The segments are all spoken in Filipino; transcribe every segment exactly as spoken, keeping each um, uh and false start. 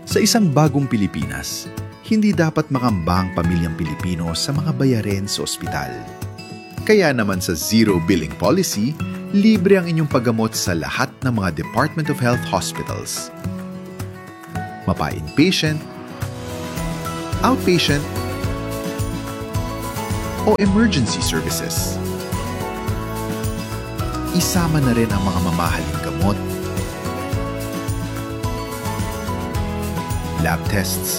Sa isang bagong Pilipinas, hindi dapat makambang pamilyang Pilipino sa mga bayarin sa ospital. Kaya naman sa Zero Billing Policy, libre ang inyong paggamot sa lahat ng mga Department of Health hospitals. Mapa-inpatient, outpatient, o emergency services. Isama na rin ang mga mamahaling gamot, lab tests,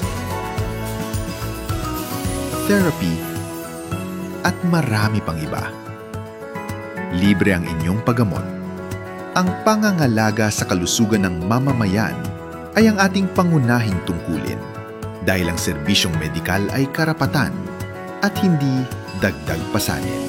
therapy, at marami pang iba. Libre ang inyong paggamot. Ang pangangalaga sa kalusugan ng mamamayan ay ang ating pangunahing tungkulin dahil ang serbisyong medikal ay karapatan at hindi dagdag pasanin.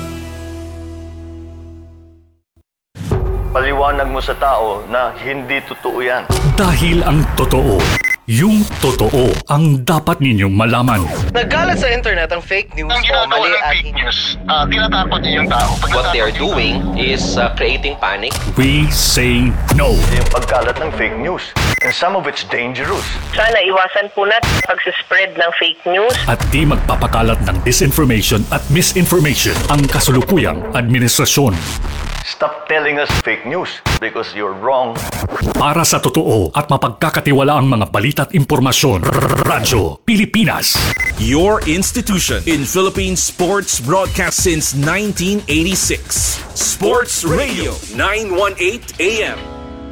Paliwanag mo sa tao na hindi totoo yan. Dahil ang totoo, yung totoo ang dapat ninyong malaman. Nagkalat sa internet ang fake news Ang o ginagawa mali ng at fake news, uh, tinatakot niyo yung tao. Pag What they are natatakot doing is uh, creating panic. We say no. Yung pagkalat ng fake news. And some of it's dangerous. Sana iwasan po natin pag-spread ng fake news. At di magpapakalat ng disinformation at misinformation ang kasulukuyang administrasyon. Stop telling us fake news because you're wrong. Para sa totoo at mapagkakatiwalaang mga balita at impormasyon, Radyo Pilipinas. Your institution in Philippine sports broadcast since nineteen eighty-six. Sports Radio nine eighteen A M.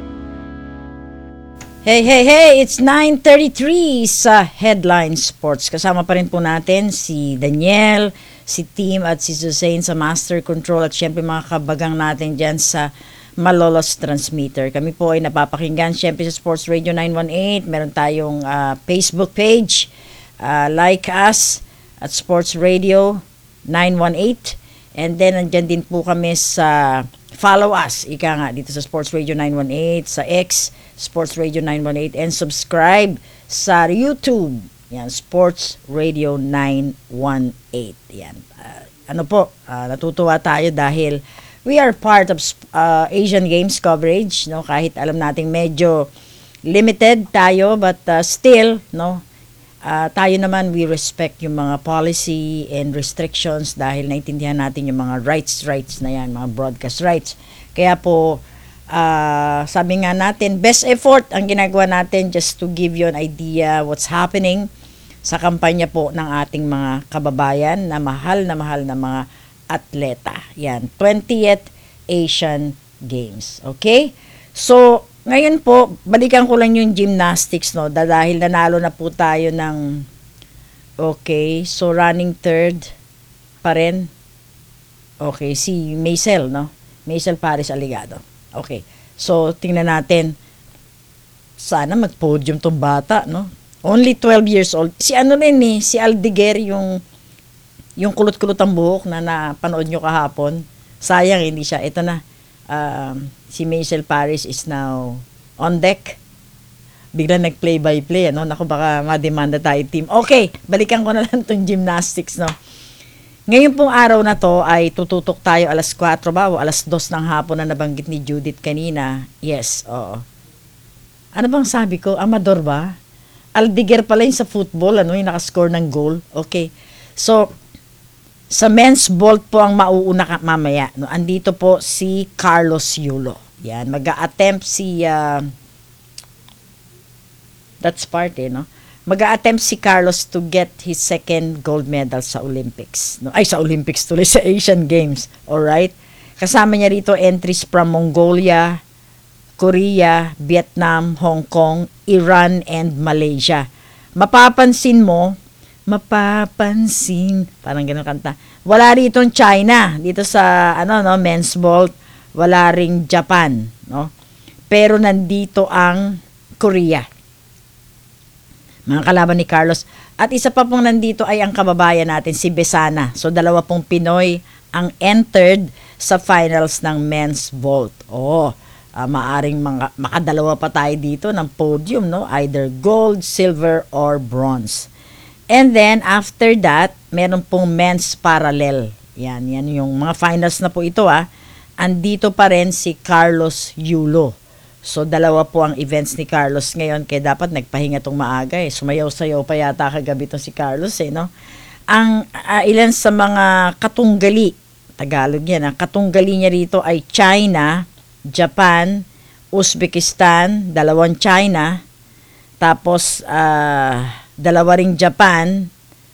Hey, hey, hey! It's nine thirty-three sa Headline Sports. Kasama pa rin po natin si Daniel, si Tim at si Suzanne sa Master Control at syempre mga kabagang natin dyan sa Malolos Transmitter. Kami po ay napapakinggan syempre sa Sports Radio nine eighteen. Meron tayong uh, Facebook page. Uh, like us at Sports Radio nine eighteen. And then nandyan din po kami sa follow us, ika nga, dito sa Sports Radio nine eighteen, sa X, Sports Radio nine eighteen, and subscribe sa YouTube. Yan, Sports Radio nine eighteen. Yan. Uh, ano po, uh, natutuwa tayo dahil we are part of uh, Asian Games coverage, no? Kahit alam nating medyo limited tayo, but uh, still, no? Uh, tayo naman, we respect yung mga policy and restrictions dahil naintindihan natin yung mga rights, rights na yan, mga broadcast rights. Kaya po, uh, sabi nga natin, best effort ang ginagawa natin just to give you an idea what's happening sa kampanya po ng ating mga kababayan na mahal na mahal na mga atleta. Yan, twentieth Asian Games. Okay? So, ngayon po, balikan ko lang yung gymnastics, no? Dahil nanalo na po tayo ng, okay, so running third pa rin. Okay, si Maisel, no? Maisel Paris Aligado. Okay, so tingnan natin. Sana mag-podium tong bata, no? Only twelve years old. Si ano rin eh, si Aldeguer, yung, yung kulot-kulot ang buhok na napanood nyo kahapon. Sayang, hindi siya. Ito na. Um, si Maisel Paris is now on deck. Bigla nag-play-by-play, ano? Naku, baka mademanda tayo, team. Okay, balikan ko na lang itong gymnastics, no? Ngayon pong araw na to ay tututok tayo alas kwatro ba o alas dos ng hapon na nabanggit ni Judith kanina. Yes, oo. Ano bang sabi ko? Amador ba? Aldeguer pala yung sa football, ano? Yung nakascore ng goal. Okay. So, sa men's vault po ang mauuna ka mamaya. No? Andito po si Carlos Yulo. Yan, mag-a-attempt si uh, that's part eh, no? Mag-a-attempt si Carlos to get his second gold medal sa Olympics. No? Ay, sa Olympics tuloy, sa Asian Games. Alright? Kasama niya rito entries from Mongolia, Korea, Vietnam, Hong Kong, Iran, and Malaysia. Mapapansin mo, mapapansin, parang ganun kanta. Wala rito China, dito sa ano no, men's vault, wala ring Japan, no? Pero nandito ang Korea. Mga kalaban ni Carlos. At isa pa pong nandito ay ang kababayan natin, si Besana. So dalawa pong Pinoy ang entered sa finals ng men's vault. Oh, uh, maaring mga, makadalawa pa tayo dito ng podium, no? Either gold, silver, or bronze. And then, after that, meron pong men's parallel. Yan, yan yung mga finals na po ito, ah. Andito pa rin si Carlos Yulo. So, dalawa po ang events ni Carlos ngayon, kaya dapat nagpahinga tong maaga eh. Sumayaw-sayaw pa yata kagabi tong si Carlos eh, no? Ang uh, ilan sa mga katunggali, Tagalog yan, ang katunggali niya rito ay China, Japan, Uzbekistan, dalawang China, tapos uh, dalawa ring Japan,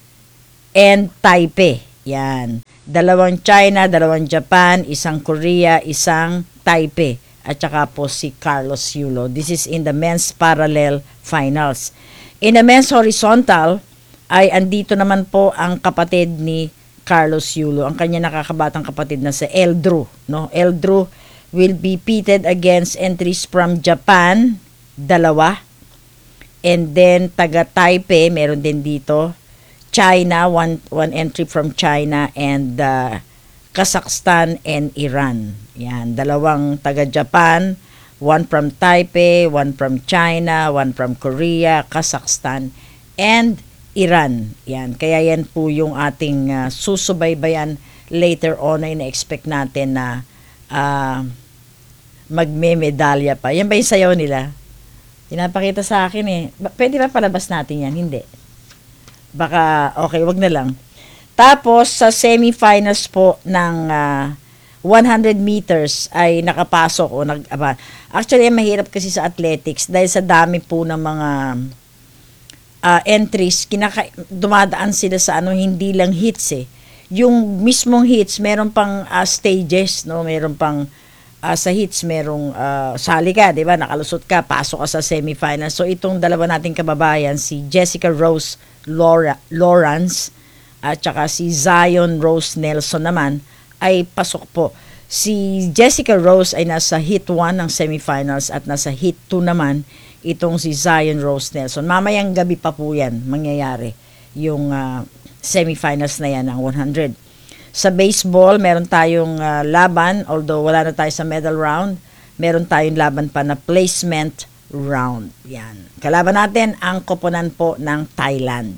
and Taipei. Yan. Dalawang China, dalawang Japan, isang Korea, isang Taipei. At saka po si Carlos Yulo. This is in the men's parallel finals. In the men's horizontal, ay andito naman po ang kapatid ni Carlos Yulo, ang kanya nakakabatang kapatid na si Eldrew. No? Eldrew will be pitted against entries from Japan, dalawa. And then, taga Taipei, meron din dito. China, one, one entry from China, and uh, Kazakhstan and Iran. Yan, dalawang taga-Japan, one from Taipei, one from China, one from Korea, Kazakhstan, and Iran. Yan, kaya yan po yung ating uh, susubaybayan later on na ina-expect natin na uh, magme-medalya pa. Yan ba yung sayaw nila? Pinapakita sa akin eh. Ba- pwede ba palabas natin yan? Hindi. Baka, okay, wag na lang. Tapos, sa semifinals po ng uh, one hundred meters ay nakapasok o nag aba. Actually, mahirap kasi sa athletics dahil sa dami po ng mga uh, entries, kinaka dumadaan sila sa ano, hindi lang hits eh. Yung mismong hits, meron pang uh, stages, no? Meron pang uh, sa hits, merong uh, sali ka, di ba? Nakalusot ka, pasok ka sa semifinals. So, itong dalawa nating kababayan, si Jessica Rose Laura, Lawrence at saka si Zion Rose Nelson naman ay pasok po. Si Jessica Rose ay nasa hit one ng semifinals at nasa hit two naman itong si Zion Rose Nelson. Mamayang gabi pa po yan mangyayari yung uh, semifinals na yan ng one hundred. Sa baseball, meron tayong uh, laban, although wala na tayo sa medal round, meron tayong laban pa na placement round. Yan. Kalaban natin ang koponan po ng Thailand.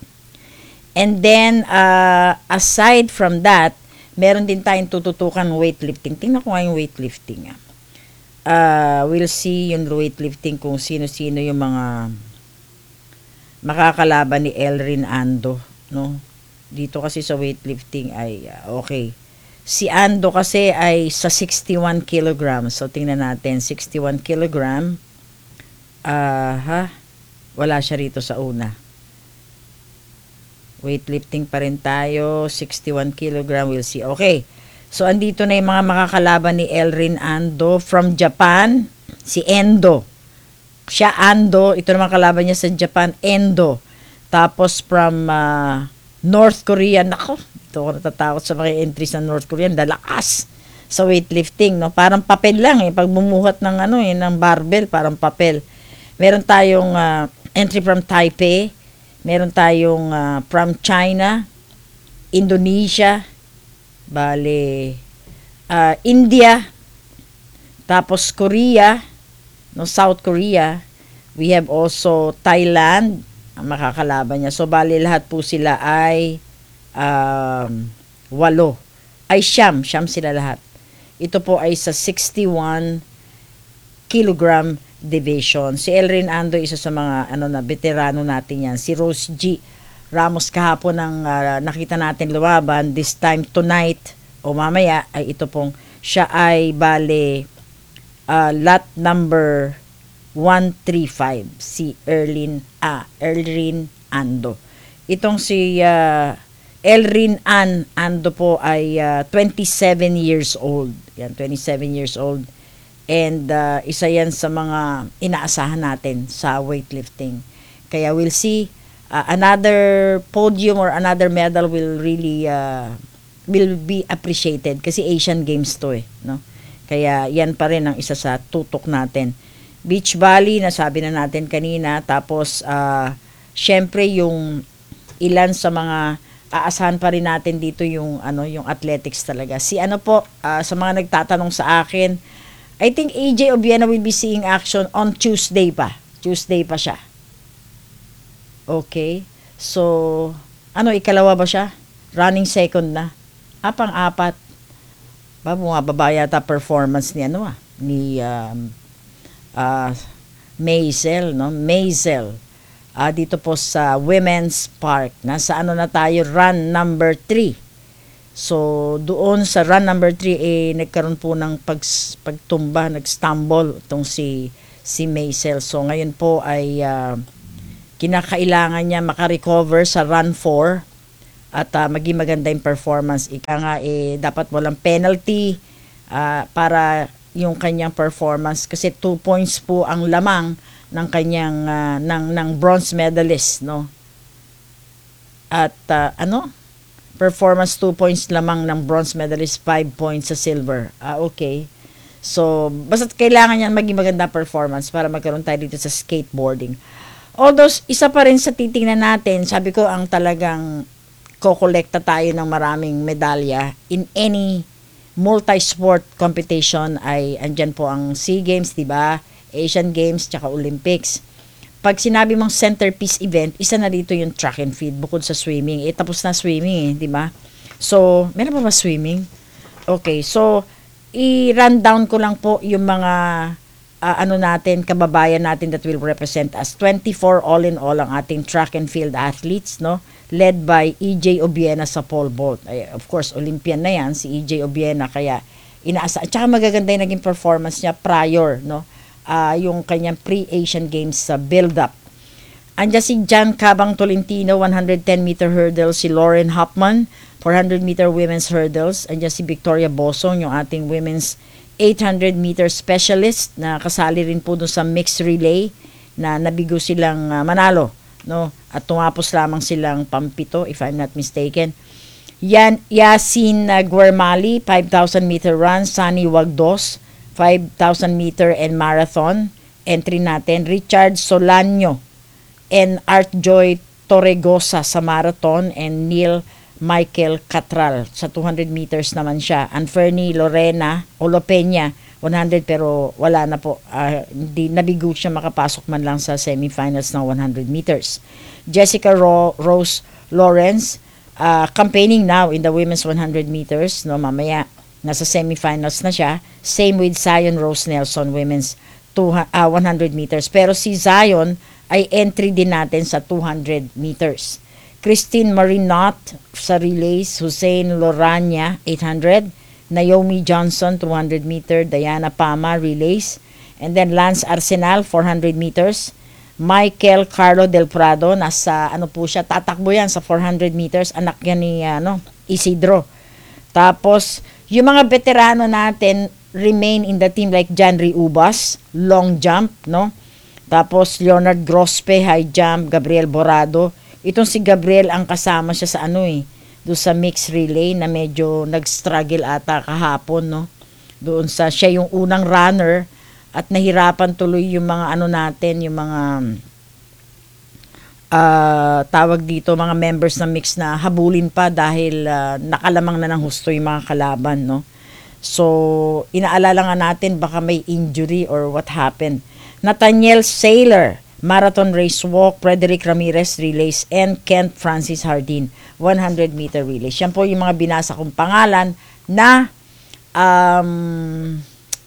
And then, uh, aside from that, meron din tayong tututukan weightlifting. Tingnan ko nga yung weightlifting. Ah. Uh, we'll see yung weightlifting kung sino-sino yung mga makakalaban ni Elrin Ando. No? Dito kasi sa weightlifting ay uh, okay. Si Ando kasi ay sa sixty-one kilograms. So, tingnan natin. sixty-one kilogram. Uh, ha? Wala siya rito sa una. Weightlifting pa rin tayo, sixty-one kilogram, we'll see. Okay, so andito na yung mga makakalaban ni Elrin Ando from Japan, si Endo. Siya Ando, ito naman kalaban niya sa Japan, Endo. Tapos from uh, North Korea, nako, ito ako natatakot sa mga entries ng North Korea, dalakas sa weightlifting, no? Parang papel lang eh, pag bumuhat ng ano eh, ng barbell, parang papel. Meron tayong uh, entry from Taipei, meron tayong uh, from China, Indonesia, bale, uh, India, tapos Korea, no, South Korea. We have also Thailand, ang makakalaban niya. So, bale, lahat po sila ay um, walo. Ay siyam, siyam sila lahat. Ito po ay sa sixty-one kilogram division. Si Elrin Ando, isa sa mga ano na veterano natin yan. Si Rose G. Ramos kahapon ang uh, nakita natin lumaban. This time tonight o mamaya ay ito pong siya ay bale uh, lot number one thirty-five. Si Erlin ah, Elrin Ando. Itong si uh, Elrin An Ando po ay uh, twenty-seven years old. Yan, twenty-seven years old. And uh, isa yan sa mga inaasahan natin sa weightlifting. Kaya we'll see uh, another podium or another medal will really uh, will be appreciated kasi Asian Games to eh, no? Kaya yan pa rin ang isa sa tutok natin. Beach Volley, nasabi na natin kanina. Tapos uh, syempre yung ilan sa mga aasahan pa rin natin dito yung ano yung athletics talaga. Si ano po uh, sa mga nagtatanong sa akin, I think A J Obiena will be seeing action on Tuesday pa. Tuesday pa siya. Okay. So, ano, ikalawa ba siya? Running second na. Ah, pang-apat. Ba, bumababa yata performance ni ano ah, ni um, uh, Maisel, no? Maisel. Ah, dito po sa Women's Park. Nasa ano na tayo, run number three. So, doon sa run number three, eh, nagkaroon po ng pag, pagtumba, nag-stumble itong si, si Maisel. So, ngayon po ay uh, kinakailangan niya makarecover sa run four at uh, maging maganda yung performance. Ika nga, eh, dapat walang penalty uh, para yung kanyang performance kasi two points po ang lamang ng kanyang uh, ng ng bronze medalist, no? At uh, ano? Performance two points lamang ng bronze medalist, five points sa silver. Ah, okay. So, basta kailangan niyan maging maganda performance para magkaroon tayo dito sa skateboarding. Although, isa pa rin sa titingnan natin, sabi ko ang talagang kokolekta tayo ng maraming medalya in any multi-sport competition ay andyan po ang SEA Games, di ba? Asian Games, tsaka Olympics. Pag sinabi mong centerpiece event, isa na dito yung track and field bukod sa swimming. Eh, tapos na swimming eh, di ba? So, meron pa ba swimming? Okay, so, i-run down ko lang po yung mga uh, ano natin, kababayan natin that will represent us. twenty-four all in all ang ating track and field athletes, no? Led by E J Obiena sa pole vault. Ay, of course, Olympian na yan, si E J Obiena, kaya inaasa. At saka magaganda yung naging performance niya prior, no? Uh, yung kanyang pre-Asian Games sa build-up. Andiyan si Jan Cabang Tolentino, one hundred ten meter hurdles, si Lauren Hopman, four hundred meter women's hurdles. Andiyan si Victoria Bosong, yung ating women's eight hundred meter specialist na kasali rin po doon sa mixed relay na nabigo silang uh, manalo, no? At tumapos lamang silang pampito, if I'm not mistaken. Yan, Yasin uh, Guermali, five thousand meter run, Sunny Wagdos, five thousand meter and marathon. Entry natin, Richard Solanyo and Artjoy Torregosa sa marathon and Neil Michael Catral sa two hundred meters naman siya. Anferni Lorena Olopeña, one hundred pero wala na po. Uh, hindi, nabigo siya makapasok man lang sa semifinals ng one hundred meters. Jessica Ro- Rose Lawrence, uh, campaigning now in the women's one hundred meters. No, mamaya, nasa semifinals na siya. Same with Zion Rose Nelson, women's two, uh, one hundred meters. Pero si Zion ay entry din natin sa two hundred meters. Christine Marinot sa relays, Hussein Lorania, eight hundred. Naomi Johnson, two hundred meter. Diana Pama, relays. And then Lance Arsenal, four hundred meters. Michael Carlo Del Prado, nasa ano po siya, tatakbo yan sa four hundred meters. Anak yan ni ano, Isidro. Tapos, yung mga veterano natin remain in the team like Janry Ubas, long jump, no? Tapos, Leonard Grospe, high jump. Gabriel Borado. Itong si Gabriel ang kasama siya sa ano eh, doon sa mixed relay na medyo nag-struggle ata kahapon, no? Doon sa siya yung unang runner at nahirapan tuloy yung mga ano natin, yung mga uh, tawag dito, mga members ng mix na habulin pa dahil uh, nakalamang na ng husto yung mga kalaban, no? So, inaalala nga natin baka may injury or what happened. Nathaniel Saylor, marathon race walk, Frederick Ramirez relays, and Kent Francis Hardin, one hundred meter relays. Yan po yung mga binasa kong pangalan na um,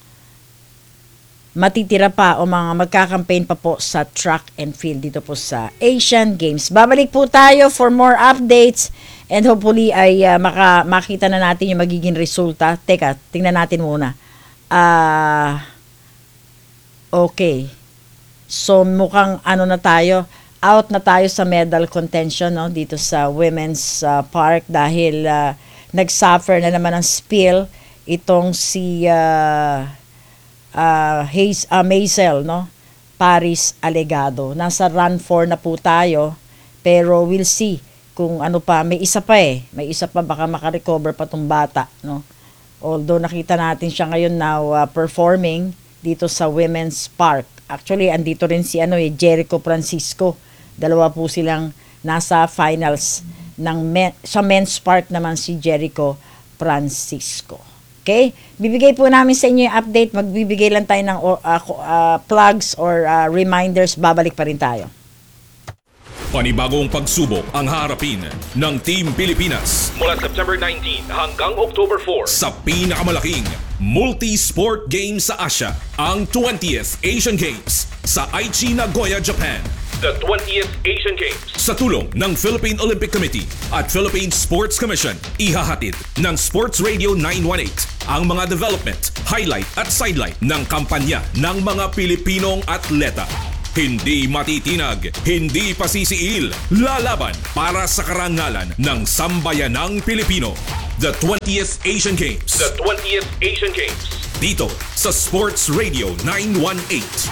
matitira pa o mga magkakampaign pa po sa track and field dito po sa Asian Games. Babalik po tayo for more updates and hopefully ay uh, maka, makita na natin yung magiging resulta. Teka, tingnan natin muna. Ah... Uh, Okay. So mukhang ano na tayo, out na tayo sa medal contention, no, dito sa Women's uh, Park dahil uh, nag-suffer na naman ng spill itong si uh, uh, Hayes, uh, Maisel, no, Paris Alegado. Nasa run four na po tayo, pero we'll see kung ano pa, may isa pa eh, may isa pa baka makarecover pa tong bata, no. Although nakita natin siya ngayon now uh, performing dito sa Women's Park. Actually, andito rin si ano eh, Jericho Francisco. Dalawa po silang nasa finals ng men, sa Men's Park naman si Jericho Francisco. Okay? Bibigay po namin sa inyo yung update. Magbibigay lang tayo ng uh, uh, plugs or uh, reminders. Babalik pa rin tayo. Panibagong pagsubok ang harapin ng Team Pilipinas Mula September nineteenth hanggang October fourth sa pinakamalaking Multi-sport games sa Asia, ang twentieth Asian Games sa Aichi, Nagoya, Japan. The twentieth Asian Games sa tulong ng Philippine Olympic Committee at Philippine Sports Commission, ihahatid ng Sports Radio nine one eight ang mga development, highlight at sidelight ng kampanya ng mga Pilipinong atleta. Hindi matitinag, hindi pasisiil, lalaban para sa karangalan ng sambayanang Pilipino. The twentieth Asian Games. The twentieth Asian Games. Dito sa Sports Radio nine one eight.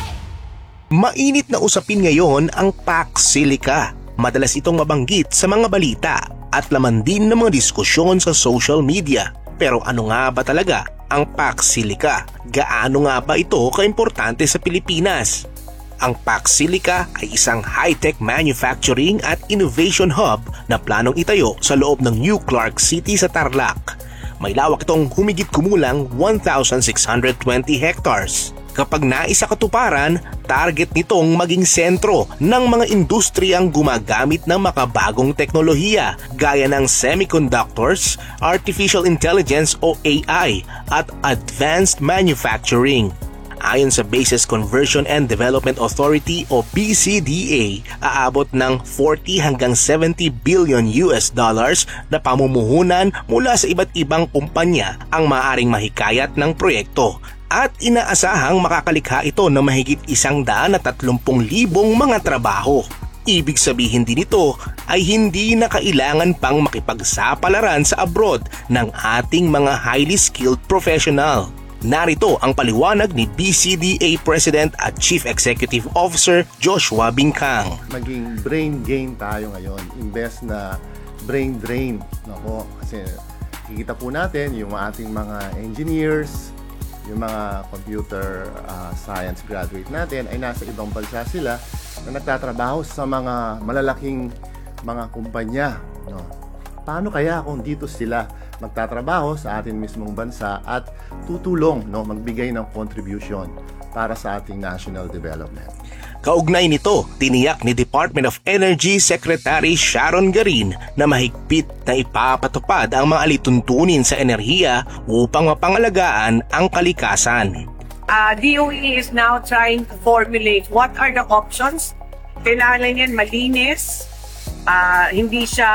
Mainit na usapin ngayon ang Pax Silica. Madalas itong mabanggit sa mga balita at laman din ng mga diskusyon sa social media. Pero ano nga ba talaga ang Pax Silica? Gaano nga ba ito kaimportante sa Pilipinas? Ang Pax Silica ay isang high-tech manufacturing at innovation hub na planong itayo sa loob ng New Clark City sa Tarlac. May lawak itong humigit kumulang one thousand six hundred twenty hectares. Kapag naisa katuparan, target nitong maging sentro ng mga industriyang gumagamit ng makabagong teknolohiya gaya ng semiconductors, artificial intelligence o A I at advanced manufacturing. Ayon sa Bases Conversion and Development Authority o B C D A, aabot ng forty hanggang seventy billion U S dollars na pamumuhunan mula sa iba't ibang kumpanya ang maaaring mahikayat ng proyekto. At inaasahang makakalikha ito ng mahigit isang daan at tatlumpung libong mga trabaho. Ibig sabihin din ito ay hindi na kailangan pang makipagsapalaran sa abroad ng ating mga highly skilled professional. Narito ang paliwanag ni B C D A President at Chief Executive Officer Joshua Bingkang. Maging brain gain tayo ngayon, imbes na brain drain. Nako, kasi kikita po natin yung ating mga engineers, yung mga computer uh, science graduate natin ay nasa ibang bansa sila na nagtatrabaho sa mga malalaking mga kumpanya. No? Paano kaya kung dito sila magtatrabaho sa ating mismong bansa at tutulong, no, magbigay ng contribution para sa ating national development? Kaugnay nito, tiniyak ni Department of Energy Secretary Sharon Garin na mahigpit na ipapatupad ang mga alituntunin sa enerhiya upang mapangalagaan ang kalikasan. Uh, D O E is now trying to formulate what are the options. Kailangan yan malinis, uh, hindi siya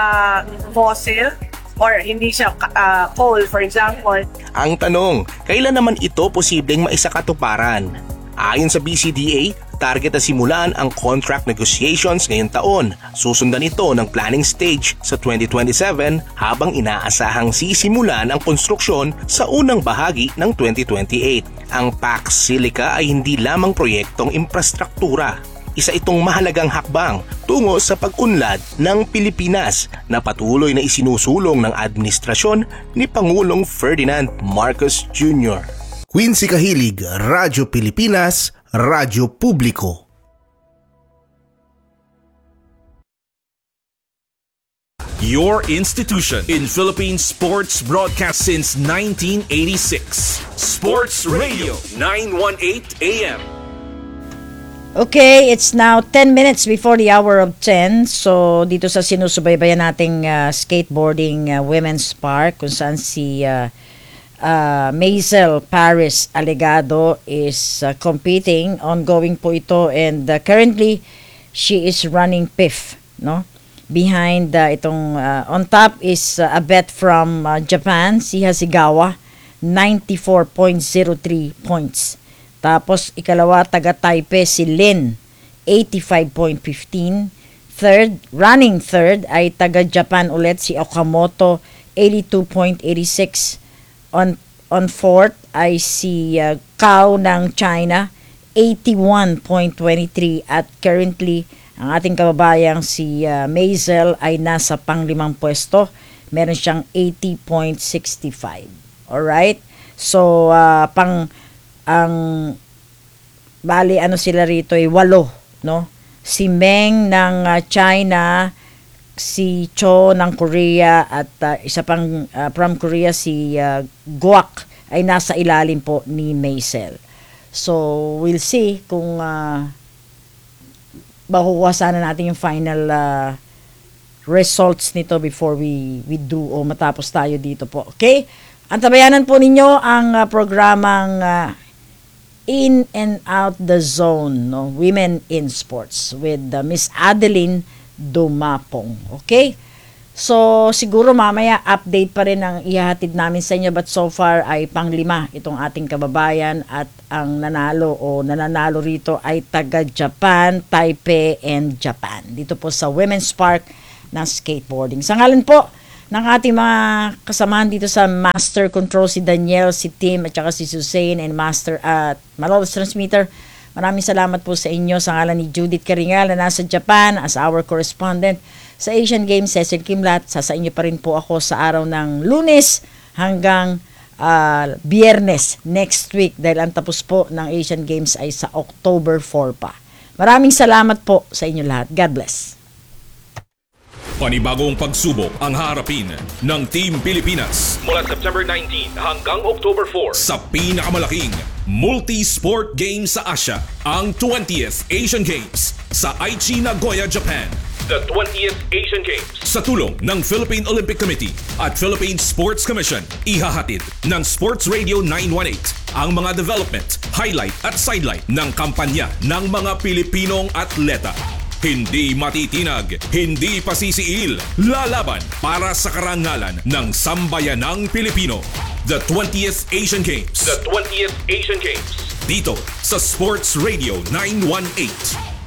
fossil, or hindi siya uh, coal, for example. Ang tanong, kailan naman ito posibleng maisakatuparan? Ayon sa B C D A, target na simulan ang contract negotiations ngayong taon. Susundan ito ng planning stage sa twenty twenty-seven habang inaasahang sisimulan ang konstruksyon sa unang bahagi ng twenty twenty-eight. Ang Pax Silica ay hindi lamang proyektong infrastruktura. Isa itong mahalagang hakbang tungo sa pag-unlad ng Pilipinas na patuloy na isinusulong ng administrasyon ni Pangulong Ferdinand Marcos Junior Quincy Kahilig, Radyo Pilipinas, Radyo Publiko. Your institution in Philippine sports broadcast since nineteen eighty-six. Sports Radio nine one eight A M. Okay, it's now ten minutes before the hour of ten. So, dito sa sinusubaybayan nating uh, skateboarding uh, women's park kung saan si uh, uh, Maisel Paris Alegado is uh, competing. Ongoing po ito and uh, currently she is running fifth, no? Behind uh, itong uh, on top is uh, a bet from uh, Japan, si Hasegawa, ninety-four point zero three points. Tapos, ikalawa, taga-Taipei, si Lin, eighty-five point one five. Third, running third, ay taga-Japan ulit, si Okamoto, eighty-two point eight six. On, on fourth, ay si uh, Kao ng China, eighty-one point two three. At currently, ang ating kababayang si uh, Maisel ay nasa panglimang pwesto. Meron siyang eighty point six five. Alright? So, uh, pang... ang bali ano sila rito ay walo, no? Si Meng ng uh, China, si Cho ng Korea at uh, isa pang uh, from Korea si uh, Guak ay nasa ilalim po ni Maisel. So we'll see kung uh, makukuha sana natin yung final uh, results nito before we we do o matapos tayo dito po. Okay? Antabayanan po ninyo ang uh, programang uh, In and Out the Zone, no? Women in Sports with uh, Miss Adeline Dumapong. Okay? So, siguro mamaya update pa rin ang ihahatid namin sa inyo, but so far ay panglima itong ating kababayan at ang nanalo o nananalo rito ay taga Japan, Taipei and Japan. Dito po sa Women's Park ng skateboarding. Sa ngalan po ng ating mga kasamahan dito sa Master Control, si Daniel, si Tim at saka si Suzanne, and Master at uh, Malolos Transmitter, maraming salamat po sa inyo. Sa ngalan ni Judith Caringal na nasa Japan as our correspondent sa Asian Games, Cecil Kimlat, sa inyo pa rin po ako sa araw ng Lunes hanggang uh, Biyernes next week dahil ang tapos po ng Asian Games ay sa October four pa. Maraming salamat po sa inyo lahat. God bless. Panibagong pagsubok ang harapin ng Team Pilipinas mula September nineteenth hanggang October four sa pinakamalaking multi-sport games sa Asia, ang twentieth Asian Games sa Aichi, Nagoya, Japan. The twentieth Asian Games sa tulong ng Philippine Olympic Committee at Philippine Sports Commission, ihahatid ng Sports Radio nine one eight ang mga development, highlight at sidelight ng kampanya ng mga Pilipinong atleta. Hindi matitinag, hindi pasisiil, lalaban para sa karangalan ng sambayanang Pilipino. The twentieth Asian Games. The twentieth Asian Games. Dito sa Sports Radio nine one eight.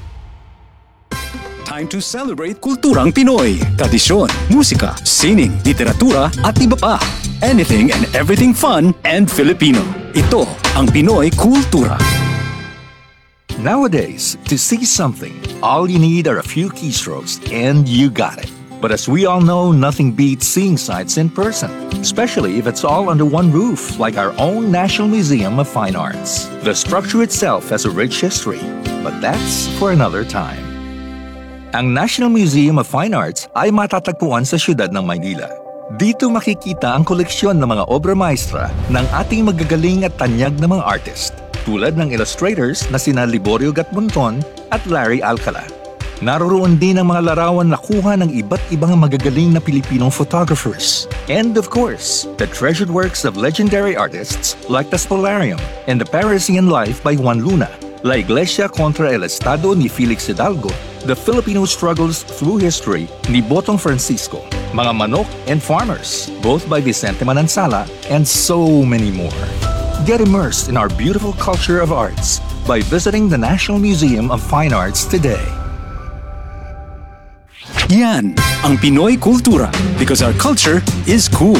Time to celebrate kulturang Pinoy, tradisyon, musika, sining, literatura at iba pa. Anything and everything fun and Filipino. Ito ang Pinoy Kultura. Nowadays, to see something, all you need are a few keystrokes and you got it. But as we all know, nothing beats seeing sights in person, especially if it's all under one roof, like our own National Museum of Fine Arts. The structure itself has a rich history, but that's for another time. Ang National Museum of Fine Arts ay matatagpuan sa siyudad ng Maynila. Dito makikita ang koleksyon ng mga obra maestra ng ating magagaling at tanyag na mga artist, tulad ng illustrators na sina Liborio Gatmonton at Larry Alcala. Naroroon din ang mga larawan na kuha ng iba't ibang magagaling na Pilipinong photographers. And of course, the treasured works of legendary artists like the Spolarium and the Parisian Life by Juan Luna, La Iglesia contra el Estado ni Felix Hidalgo, The Filipino Struggles Through History ni Botong Francisco, Mga Manok and Farmers, both by Vicente Manansala, and so many more. Get immersed in our beautiful culture of arts by visiting the National Museum of Fine Arts today. Yan ang Pinoy Kultura, because our culture is cool.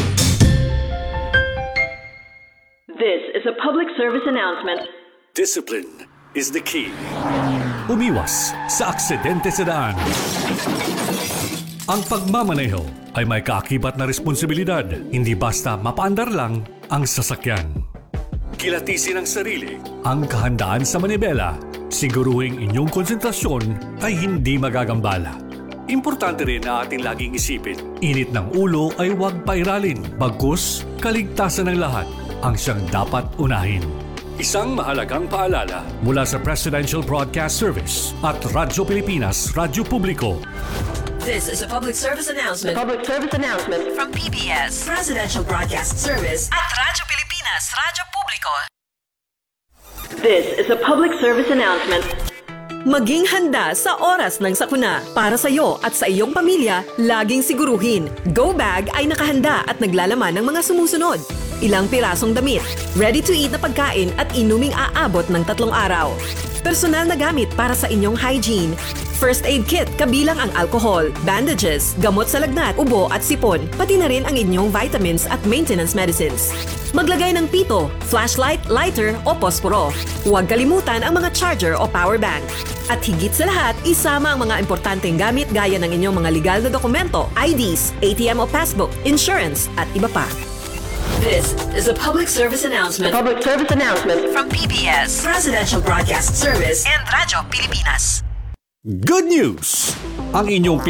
This is a public service announcement. Discipline is the key. Umiwas sa aksidente sa daan. Ang pagmamaneho ay may kaakibat na responsibilidad, hindi basta mapaandar lang ang sasakyan. Kilatisin ang sarili, ang kahandaan sa manibela, siguruhing inyong konsentrasyon ay hindi magagambala. Importante rin na ating laging isipin, init ng ulo ay huwag pairalin, bagkus kaligtasan ng lahat ang siyang dapat unahin. Isang mahalagang paalala mula sa Presidential Broadcast Service at Radyo Pilipinas, Radyo Publiko. This is a public service announcement. Public service announcement from P B S, Presidential Broadcast Service at Radyo Pilipinas, Radyo Publiko. This is a public service announcement. Maging handa sa oras ng sakuna. Para sa iyo at sa iyong pamilya, laging siguruhin, Go Bag ay nakahanda at naglalaman ng mga sumusunod. Ilang pirasong damit, ready-to-eat na pagkain at inuming aabot ng tatlong araw. Personal na gamit para sa inyong hygiene. First aid kit kabilang ang alcohol, bandages, gamot sa lagnat, ubo at sipon, pati na rin ang inyong vitamins at maintenance medicines. Maglagay ng pito, flashlight, lighter o posporo. Huwag kalimutan ang mga charger o power bank. At higit sa lahat, isama ang mga importanteng gamit gaya ng inyong mga legal na dokumento, I Ds, A T M o passbook, insurance at iba pa. This is a public service announcement. Public service announcement from P B S, Presidential Broadcast Service and Radyo Pilipinas. Good news! Ang inyong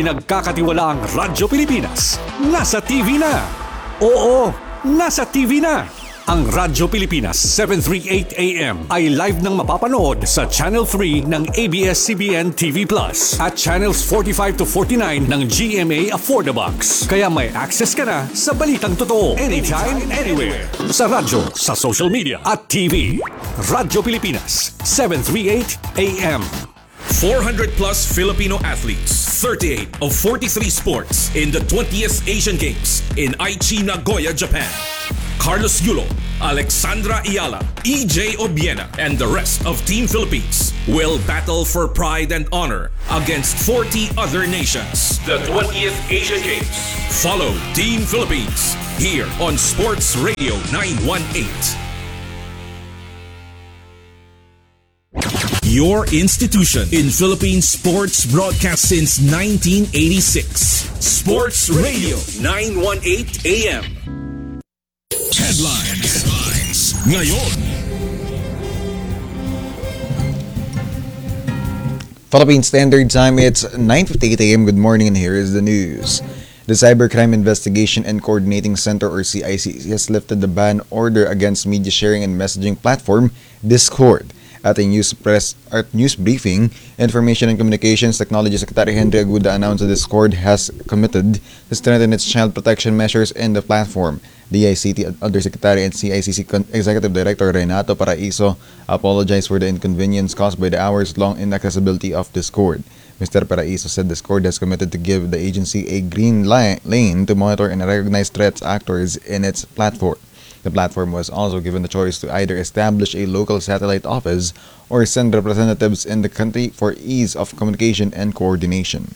pinagkakatiwalaang Radyo Pilipinas nasa T V na. Oo, nasa T V na. Ang Radyo Pilipinas seven thirty-eight A M ay live nang mapapanood sa Channel three ng A B S C B N T V Plus at Channels forty-five to forty-nine ng G M A Affordabox. Kaya may access ka na sa balitang totoo anytime, anywhere. Sa radyo, sa social media at T V. Radyo Pilipinas seven thirty-eight A M. four hundred plus Filipino athletes, thirty-eight of forty-three sports in the twentieth Asian Games in Aichi, Nagoya, Japan. Carlos Yulo, Alexandra Ayala, E J Obiena, and the rest of Team Philippines will battle for pride and honor against forty other nations. The twentieth Asian Games. Follow Team Philippines here on Sports Radio nine eighteen. Your institution in Philippine sports broadcast since nineteen eighty-six. Sports Radio nine eighteen A M. Headlines. Headlines. Ngayon. Philippine Standard Time, it's nine fifty-eight A M. Good morning, and here is the news. The Cybercrime Investigation and Coordinating Center, or C I C C, has lifted the ban order against media sharing and messaging platform Discord. At a news press at news briefing, Information and Communications Technology Secretary Henry Aguda announced that Discord has committed to strengthen its child protection measures in the platform. The I C T Undersecretary and C I C C Executive Director Renato Paraiso apologized for the inconvenience caused by the hours-long inaccessibility of Discord. Mister Paraiso said Discord has committed to give the agency a green li- lane to monitor and recognize threats actors in its platform. The platform was also given the choice to either establish a local satellite office or send representatives in the country for ease of communication and coordination.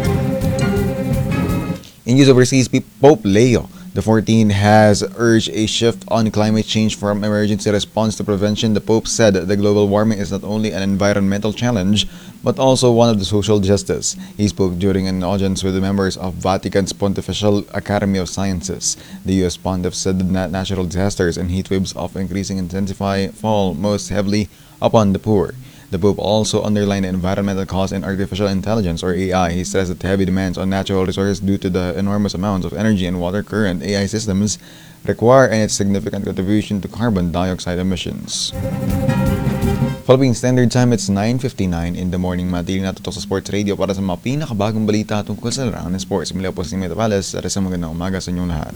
In news overseas, Pope Leo the fourteenth has urged a shift on climate change from emergency response to prevention. The Pope said that the global warming is not only an environmental challenge, but also one of the social justice. He spoke during an audience with the members of Vatican's Pontifical Academy of Sciences. The U S Pontiff said that natural disasters and heat waves of increasing intensity fall most heavily upon the poor. The Pope also underlined the environmental cost in artificial intelligence, or A I. He stressed that heavy demands on natural resources due to the enormous amounts of energy and water current A I systems require and its significant contribution to carbon dioxide emissions. Philippine Standard Time, it's nine fifty-nine in the morning. Matili na tutok sa Sports Radio para sa mga pinakabagong balita tungkol sa larangan ng sports. Mula po sa Meta Palace, at isang magandang umaga sa inyong lahat.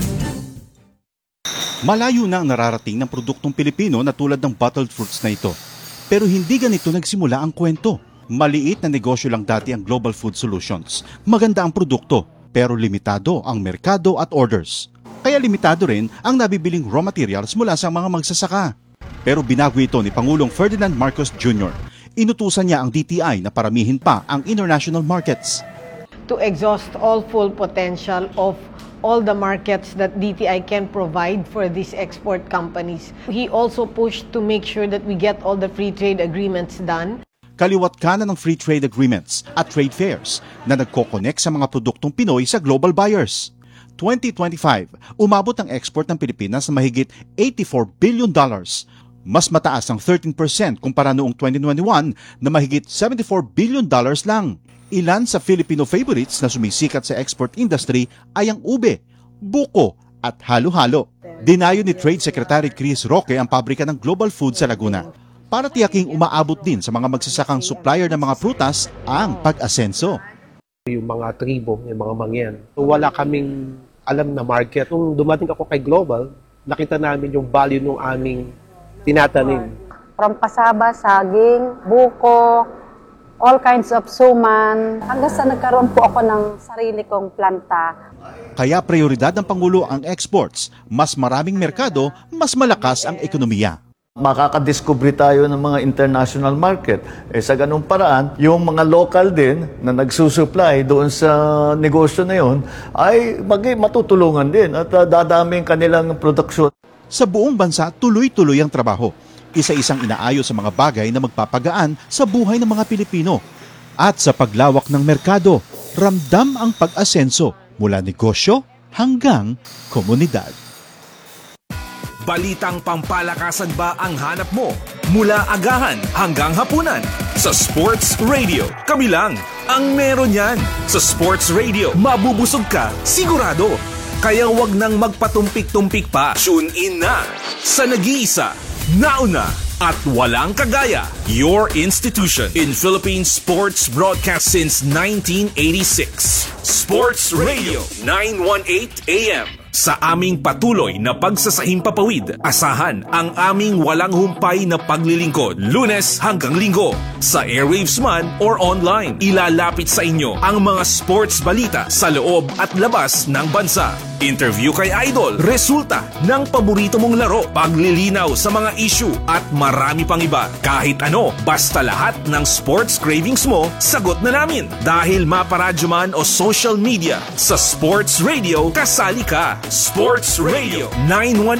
Malayo na ang nararating ng produktong Pilipino na tulad ng bottled fruits na ito. Pero hindi ganito nagsimula ang kwento. Maliit na negosyo lang dati ang Global Food Solutions. Maganda ang produkto, pero limitado ang merkado at orders. Kaya limitado rin ang nabibiling raw materials mula sa mga magsasaka. Pero binago ito ni Pangulong Ferdinand Marcos Junior Inutusan niya ang D T I na paramihin pa ang international markets. To exhaust all full potential of all the markets that D T I can provide for these export companies. He also pushed to make sure that we get all the free trade agreements done. Kaliwat kanan ng free trade agreements at trade fairs na nagko-connect sa mga produktong Pinoy sa global buyers. twenty twenty-five, umabot ang export ng Pilipinas na mahigit eighty-four billion dollars. Mas mataas ang thirteen percent kumpara noong twenty twenty-one na mahigit seventy-four billion dollars lang. Ilan sa Filipino favorites na sumisikat sa export industry ay ang ube, buko at halo-halo. Dinayo ni Trade Secretary Chris Roque ang pabrika ng Global Food sa Laguna para tiyaking umaabot din sa mga magsasakang supplier ng mga prutas ang pag-asenso. Yung mga tribo, yung mga mangyan. So, wala kaming alam na market. Nung dumating ako kay Global, nakita namin yung value ng aming tinatanim. From kasaba, saging, buko, all kinds of suman, hanggang sa nagkaroon po ako ng sarili kong planta. Kaya prioridad ng Pangulo ang exports. Mas maraming merkado, mas malakas ang ekonomiya. Makakadiscover tayo ng mga international market. Eh, sa ganung paraan, yung mga local din na nagsusupply doon sa negosyo na yun ay mag- matutulungan din at uh, dadami ang kanilang produksyon. Sa buong bansa, tuloy-tuloy ang trabaho. Isa-isang inaayos sa mga bagay na magpapagaan sa buhay ng mga Pilipino. At sa paglawak ng merkado, ramdam ang pag-asenso mula negosyo hanggang komunidad. Balitang pampalakasan ba ang hanap mo? Mula agahan hanggang hapunan. Sa Sports Radio, kami lang ang meron yan. Sa Sports Radio, mabubusog ka, sigurado. Kaya wag nang magpatumpik-tumpik pa. Tune in na sa nag-iisa, nauna, at walang kagaya, your institution in Philippine sports broadcast since nineteen eighty-six. Sports Radio nine eighteen A M. Sa aming patuloy na pagsasahing papawid, asahan ang aming walang humpay na paglilingkod, Lunes hanggang Linggo. Sa airwaves man or online, ilalapit sa inyo ang mga sports balita sa loob at labas ng bansa. Interview kay Idol, resulta ng paborito mong laro, paglilinaw sa mga issue at marami pang iba. Kahit ano, basta lahat ng sports cravings mo, sagot na namin. Dahil maparadyo man o social media, sa Sports Radio, kasali ka. Sports Radio nine